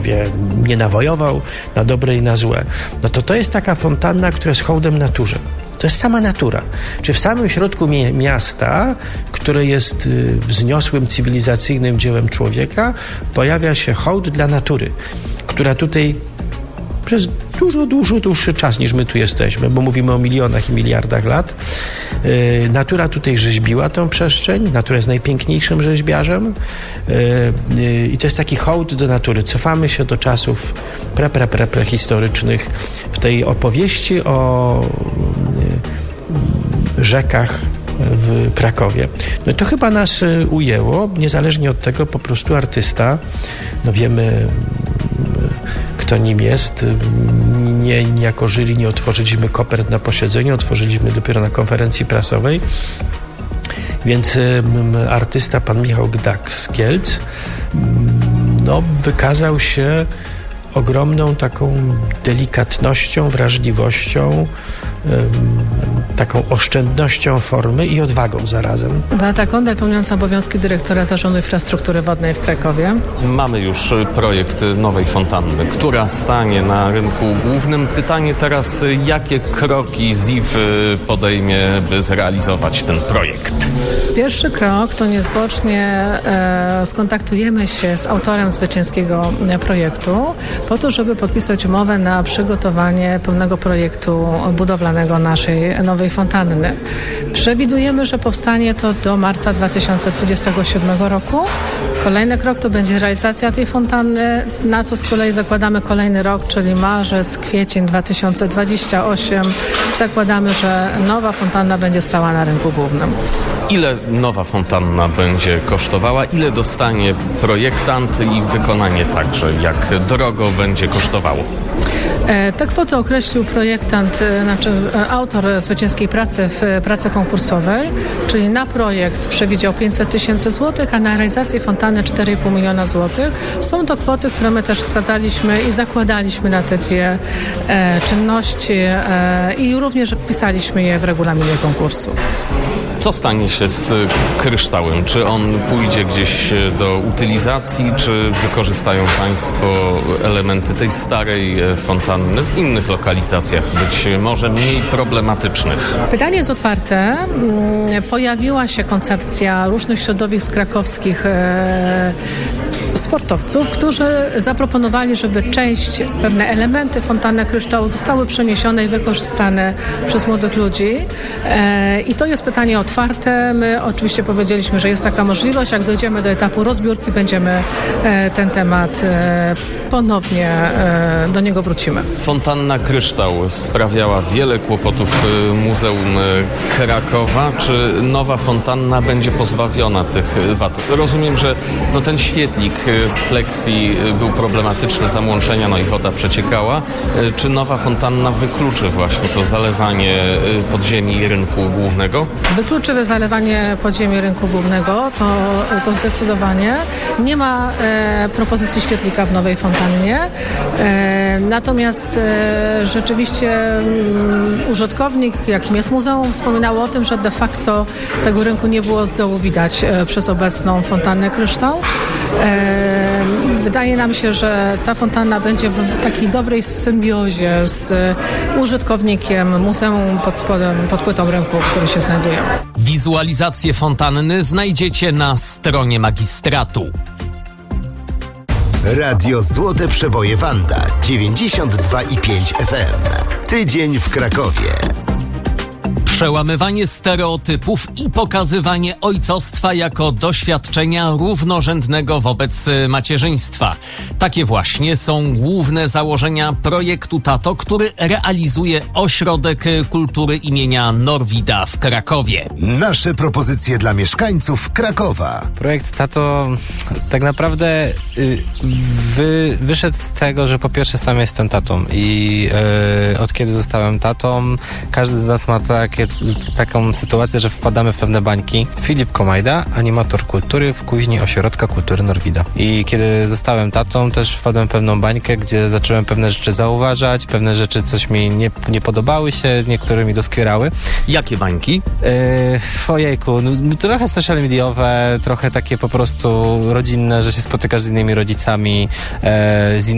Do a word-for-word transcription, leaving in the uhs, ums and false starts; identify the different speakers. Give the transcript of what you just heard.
Speaker 1: sobie nie nawojował na dobre i na złe. No to to jest taka fontanna, która jest hołdem naturze. To jest sama natura. Czy w samym środku mi- miasta, które jest y, wzniosłym, cywilizacyjnym dziełem człowieka, pojawia się hołd dla natury, która tutaj przez dużo, dużo dłuższy czas niż my tu jesteśmy, bo mówimy o milionach i miliardach lat. Yy, natura tutaj rzeźbiła tą przestrzeń, natura jest najpiękniejszym rzeźbiarzem yy, yy, i to jest taki hołd do natury. Cofamy się do czasów pre, pre, pre, prehistorycznych w tej opowieści o yy, rzekach w Krakowie. No to chyba nas yy, ujęło, niezależnie od tego po prostu artysta, no wiemy yy, kto nim jest. Nie, jako jury nie otworzyliśmy kopert na posiedzeniu, otworzyliśmy dopiero na konferencji prasowej. Więc m, artysta, pan Michał Gdak z Kielc, no, wykazał się ogromną taką delikatnością, wrażliwością, taką oszczędnością formy i odwagą zarazem.
Speaker 2: Beata Kondel, pełniąca obowiązki dyrektora Zarządu Infrastruktury Wodnej w Krakowie.
Speaker 3: Mamy już projekt nowej fontanny, która stanie na rynku głównym. Pytanie teraz, jakie kroki Z I F podejmie, by zrealizować ten projekt?
Speaker 2: Pierwszy krok to niezwłocznie e, skontaktujemy się z autorem zwycięskiego projektu po to, żeby podpisać umowę na przygotowanie pełnego projektu budowlanego naszej nowej fontanny. Przewidujemy, że powstanie to do marca dwa tysiące dwudziestego siódmego roku. Kolejny krok to będzie realizacja tej fontanny, na co z kolei zakładamy kolejny rok, czyli marzec, kwiecień dwa tysiące dwudziesty ósmy. Zakładamy, że nowa fontanna będzie stała na rynku głównym.
Speaker 3: Ile nowa fontanna będzie kosztowała? Ile dostanie projektant i wykonanie także? Jak drogo będzie kosztowało?
Speaker 2: Tę kwotę określił projektant, znaczy autor zwycięskiej pracy w pracy konkursowej, czyli na projekt przewidział pięćset tysięcy złotych, a na realizację fontanny cztery i pół miliona złotych. Są to kwoty, które my też wskazaliśmy i zakładaliśmy na te dwie e, czynności e, i również wpisaliśmy je w regulaminie konkursu.
Speaker 3: Co stanie się z kryształem? Czy on pójdzie gdzieś do utylizacji, czy wykorzystają Państwo elementy tej starej fontanny w innych lokalizacjach, być może mniej problematycznych?
Speaker 2: Pytanie jest otwarte. Pojawiła się koncepcja różnych środowisk krakowskich e, sportowców, którzy zaproponowali, żeby część, pewne elementy fontanny kryształu zostały przeniesione i wykorzystane przez młodych ludzi. E, I to jest pytanie otwarte. My oczywiście powiedzieliśmy, że jest taka możliwość. Jak dojdziemy do etapu rozbiórki, będziemy e, ten temat e, ponownie e, do niego wrócimy.
Speaker 3: Fontanna kryształ sprawiała wiele kłopotów Muzeum Krakowa. Czy nowa fontanna będzie pozbawiona tych wad? Rozumiem, że no, ten świetlik z pleksji był problematyczny, tam łączenia, no i woda przeciekała. Czy nowa fontanna wykluczy właśnie to zalewanie podziemi rynku głównego? Wykluczy
Speaker 2: zalewanie podziemi rynku głównego, to, to zdecydowanie. Nie ma e, propozycji świetlika w nowej fontannie. E, natomiast e, rzeczywiście m, użytkownik, jakim jest muzeum, wspominał o tym, że de facto tego rynku nie było z dołu widać e, przez obecną fontannę kryształ. E, wydaje nam się, że ta fontanna będzie w takiej dobrej symbiozie z użytkownikiem muzeum pod spodem, pod płytą rynku, w którym się znajdują.
Speaker 4: Wizualizację fontanny znajdziecie na stronie magistratu.
Speaker 5: Radio Złote Przeboje Wanda dziewięćdziesiąt dwa i pięć F M. Tydzień w Krakowie.
Speaker 4: Przełamywanie stereotypów i pokazywanie ojcostwa jako doświadczenia równorzędnego wobec macierzyństwa. Takie właśnie są główne założenia projektu Tato, który realizuje Ośrodek Kultury imienia Norwida w Krakowie.
Speaker 5: Nasze propozycje dla mieszkańców Krakowa.
Speaker 6: Projekt Tato tak naprawdę y, wy, wyszedł z tego, że po pierwsze sam jestem tatą i y, od kiedy zostałem tatą, każdy z nas ma takie taką sytuację, że wpadamy w pewne bańki. Filip Komajda, animator kultury w kuźni Ośrodka Kultury Norwida. I kiedy zostałem tatą, też wpadłem w pewną bańkę, gdzie zacząłem pewne rzeczy zauważać, pewne rzeczy coś mi nie, nie podobały się, niektóre mi doskwierały.
Speaker 4: Jakie bańki?
Speaker 6: Yy, ojejku, no, trochę social mediowe, trochę takie po prostu rodzinne, że się spotykasz z innymi rodzicami, e, z innymi